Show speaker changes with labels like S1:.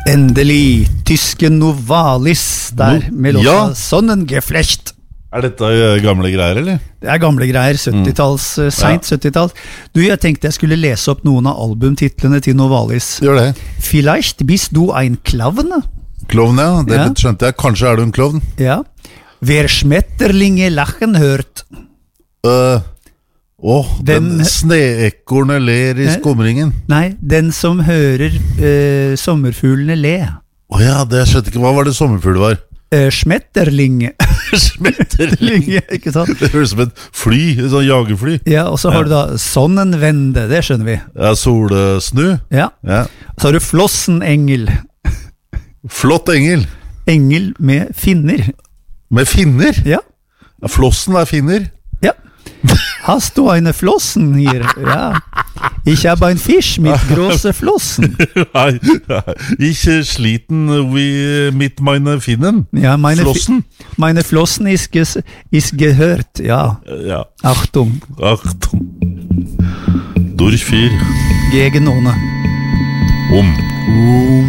S1: Endelig, tyske Novalis der med låta Sonnengeflecht.
S2: Dette gamle greier, eller?
S1: Det gamle greier, 70-talls, sent 70-tall. Du, jeg tenkte jeg skulle lese opp noen av albumtitlene til Novalis.
S2: Gjør det.
S1: Vielleicht bist du ein Klovn?
S2: Klovn, ja. Det skjønte jeg. Kanskje du en klovn?
S1: Ja. Wer Schmetterlinge lachen hört.
S2: Den sneekornet ler I skumringen.
S1: Nei, den som hører sommerfuglene le.
S2: Ja, det skjønte ikke. Hva var det sommerfugl var?
S1: Schmetterlinge.
S2: Schmetterlinge,
S1: ikke sant?
S2: Det høres som et fly, et sånn jagerfly.
S1: Ja, og så har du da Sonnenwende, det skjønner vi.
S2: Ja, solsnu.
S1: Ja. Så har du Flossenengel.
S2: Flott engel.
S1: Engel med finner.
S2: Med finner?
S1: Ja.
S2: Flossen finner?
S1: Ja. Hast du eine Flossen hier? Ja. Ich habe ein Fisch mit große Flossen.
S2: Nei, ich sliten mit meine Finnen.
S1: Ja,
S2: Flossen.
S1: Meine Flossen ist gehört, ja. Achtung.
S2: Durch 4.
S1: Gegen ohne.